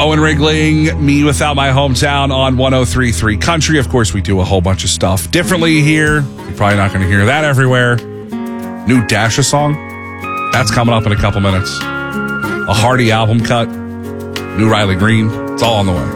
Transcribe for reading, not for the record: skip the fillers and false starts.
Owen Rigling, Me Without My Hometown on 103.3 Country. Of course, we do a whole bunch of stuff differently here. You're probably not going to hear that everywhere. New Dasha song. That's coming up in a couple minutes. A Hardy album cut. New Riley Green. It's all on the way.